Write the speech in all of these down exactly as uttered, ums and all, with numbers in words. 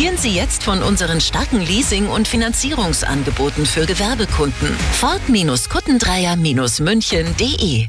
Profitieren Sie jetzt von unseren starken Leasing- und Finanzierungsangeboten für Gewerbekunden. Ford-Kuttendreier München punkt de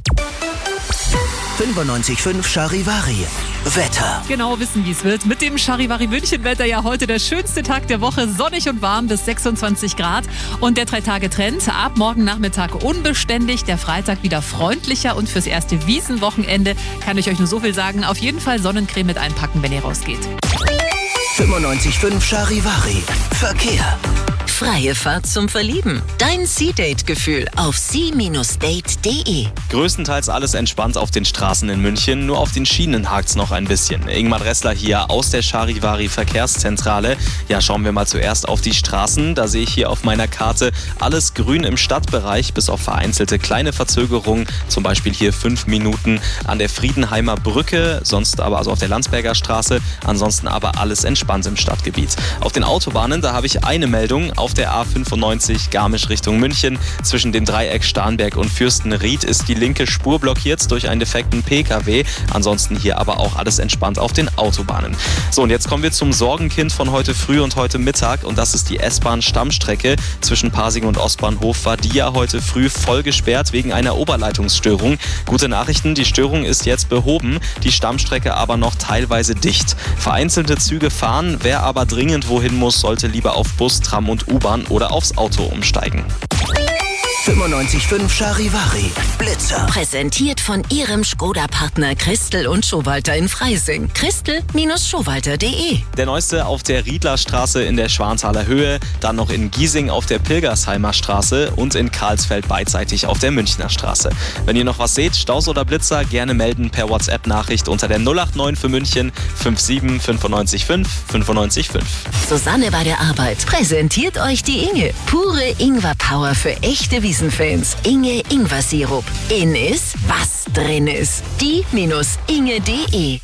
fünfundneunzig Komma fünf Charivari. Wetter. Genau wissen, wie es wird. Mit dem Charivari München-Wetter ja heute der schönste Tag der Woche. Sonnig und warm bis sechsundzwanzig Grad. Und der Drei-Tage-Trend. Ab morgen Nachmittag unbeständig. Der Freitag wieder freundlicher. Und fürs erste Wiesenwochenende kann ich euch nur so viel sagen. Auf jeden Fall Sonnencreme mit einpacken, wenn ihr rausgeht. fünfundneunzig Komma fünf Charivari. Verkehr. Freie Fahrt zum Verlieben. Dein Sea-Date-Gefühl auf sea Bindestrich date punkt de. Größtenteils alles entspannt auf den Straßen in München. Nur auf den Schienen hakt's noch ein bisschen. Ingmar Dressler hier aus der Charivari Verkehrszentrale. Ja, schauen wir mal zuerst auf die Straßen. Da sehe ich hier auf meiner Karte alles grün im Stadtbereich, bis auf vereinzelte kleine Verzögerungen. Zum Beispiel hier fünf Minuten an der Friedenheimer Brücke, sonst aber also auf der Landsberger Straße. Ansonsten aber alles entspannt im Stadtgebiet. Auf den Autobahnen, da habe ich eine Meldung. Auf der A fünfundneunzig Garmisch Richtung München. Zwischen dem Dreieck Starnberg und Fürstenried ist die linke Spur blockiert durch einen defekten P K W. Ansonsten hier aber auch alles entspannt auf den Autobahnen. So, und jetzt kommen wir zum Sorgenkind von heute früh und heute Mittag. Und das ist die S-Bahn-Stammstrecke zwischen Pasing und Ostbahnhof. War die ja heute früh voll gesperrt wegen einer Oberleitungsstörung. Gute Nachrichten, die Störung ist jetzt behoben. Die Stammstrecke aber noch teilweise dicht. Vereinzelte Züge fahren. Wer aber dringend wohin muss, sollte lieber auf Bus, Tram und U-Bahn oder aufs Auto umsteigen. fünfundneunzig Komma fünf Charivari. Blitzer. Präsentiert von Ihrem Skoda-Partner Christel und Schowalter in Freising. Christel Schowalter punkt de. Der neueste auf der Riedlerstraße in der Schwanthaler Höhe, dann noch in Giesing auf der Pilgersheimer Straße und in Karlsfeld beidseitig auf der Münchner Straße. Wenn ihr noch was seht, Staus oder Blitzer, gerne melden per WhatsApp-Nachricht unter der null acht neun für München fünf sieben fünf neun fünf fünf neun fünf. Susanne bei der Arbeit präsentiert euch die Inge. Pure Ingwer-Power für echte Wiesenfans. Inge Ingwer-Sirup. In ist, was drin ist. die Inge punkt de.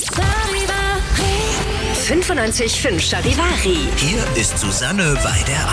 fünfundneunzig Komma fünf Charivari. Hier ist Susanne bei der Arbeit.